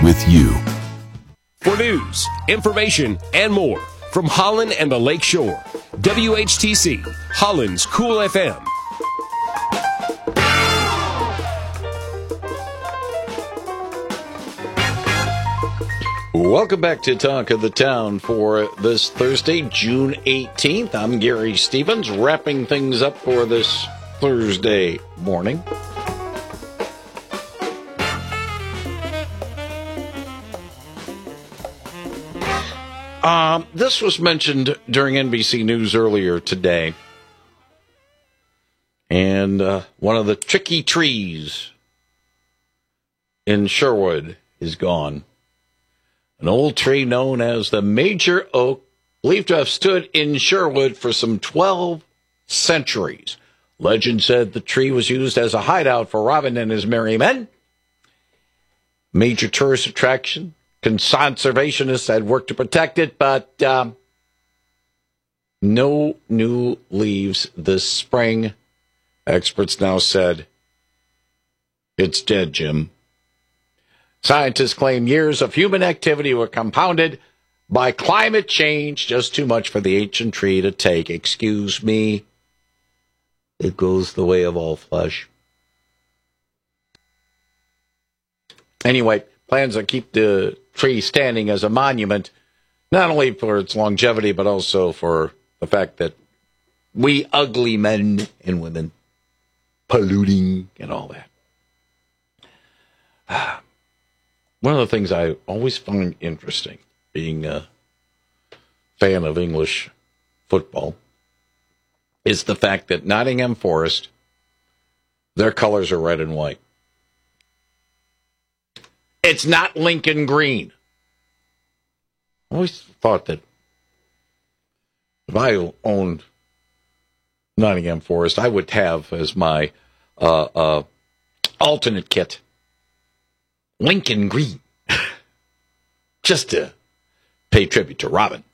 with you. For news, information, and more from Holland and the Lake Shore, WHTC, Holland's Cool FM. Welcome back to Talk of the Town for this Thursday, June 18th. I'm Gary Stevens, wrapping things up for this Thursday morning. This was mentioned during NBC News earlier today. And one of the tricky trees in Sherwood is gone. An old tree known as the Major Oak, believed to have stood in Sherwood for some 12 centuries. Legend said the tree was used as a hideout for Robin and his merry men. Major tourist attraction. Conservationists had worked to protect it, but no new leaves this spring. Experts now said, it's dead, Jim. Scientists claim years of human activity were compounded by climate change, just too much for the ancient tree to take. Excuse me. It goes the way of all flesh. Anyway, plans to keep the tree standing as a monument, not only for its longevity, but also for the fact that we ugly men and women polluting and all that. One of the things I always find interesting, being a fan of English football, is the fact that Nottingham Forest, their colors are red and white. It's not Lincoln green. I always thought that if I owned Nottingham Forest, I would have as my alternate kit Lincoln green, just to pay tribute to Robin.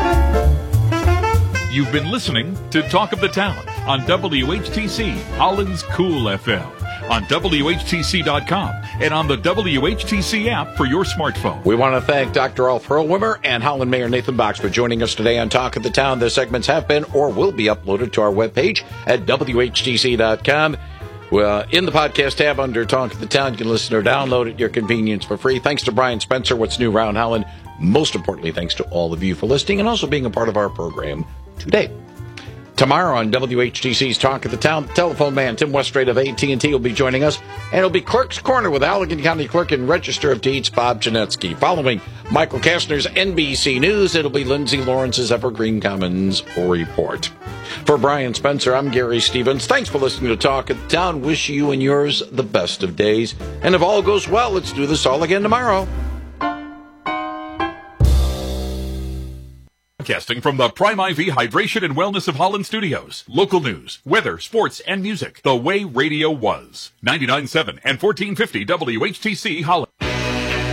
You've been listening to Talk of the Town on WHTC, Holland's Cool FM, on WHTC.com, and on the WHTC app for your smartphone. We want to thank Dr. Alf Hurlwimmer and Holland Mayor Nathan Box for joining us today on Talk of the Town. The segments have been or will be uploaded to our webpage at WHTC.com. In the podcast tab under Talk of the Town, you can listen or download at your convenience for free. Thanks to Brian Spencer, What's New Round Holland. Most importantly, thanks to all of you for listening and also being a part of our program today. Tomorrow on WHTC's Talk of the Town, the telephone man, Tim Westrate of AT&T, will be joining us, and it'll be Clerk's Corner with Allegan County Clerk and Register of Deeds, Bob Janetsky. Following Michael Kastner's NBC News, it'll be Lindsay Lawrence's Evergreen Commons Report. For Brian Spencer, I'm Gary Stevens. Thanks for listening to Talk of the Town. Wish you and yours the best of days. And if all goes well, let's do this all again tomorrow. Broadcasting from the Prime IV Hydration and Wellness of Holland Studios. Local news, weather, sports, and music. The way radio was. 99.7 and 1450 WHTC Holland.